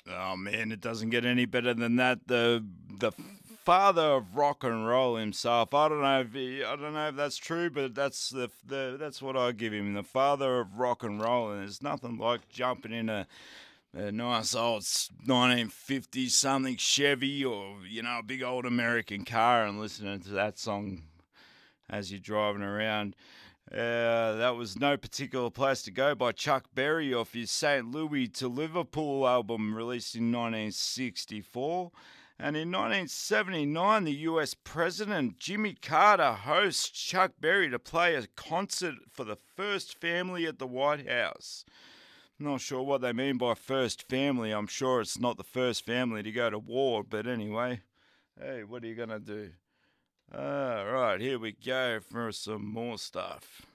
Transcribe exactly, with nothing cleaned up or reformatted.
Oh man, it doesn't get any better than that. The the father of rock and roll himself. I don't know if he, I don't know if that's true, but that's the, the that's what I give him. The father of rock and roll, and there's nothing like jumping in a, a nice old nineteen fifty something Chevy or you know a big old American car and listening to that song as you're driving around. Uh, that was No Particular Place to Go by Chuck Berry off his Saint Louis to Liverpool album released in nineteen sixty-four. And in nineteen seventy-nine, the U S President Jimmy Carter hosts Chuck Berry to play a concert for the first family at the White House. Not sure what they mean by first family. I'm sure it's not the first family to go to war, but anyway, hey, what are you going to do? All right, here we go for some more stuff.